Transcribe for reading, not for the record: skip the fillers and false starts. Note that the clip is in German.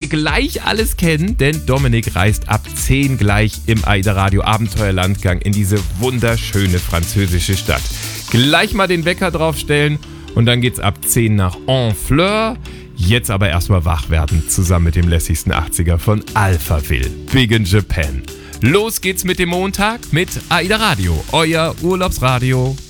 gleich alles kennen, denn Dominik reist ab 10 gleich im AIDA Radio Abenteuerlandgang in diese wunderschöne französische Stadt. Gleich mal den Wecker draufstellen und dann geht's ab 10 nach Honfleur. Jetzt aber erstmal wach werden, zusammen mit dem lässigsten 80er von Alphaville, Big in Japan. Los geht's mit dem Montag mit AIDA Radio, euer Urlaubsradio.